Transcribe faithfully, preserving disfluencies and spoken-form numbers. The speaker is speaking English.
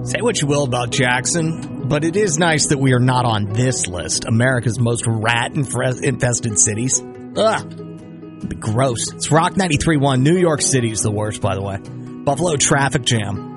Say what you will about Jackson, but it is nice that we are not on this list. America's most rat-infested cities. Ugh. It'd be gross. It's Rock ninety-three point one. New York City's the worst, by the way. Buffalo traffic jam.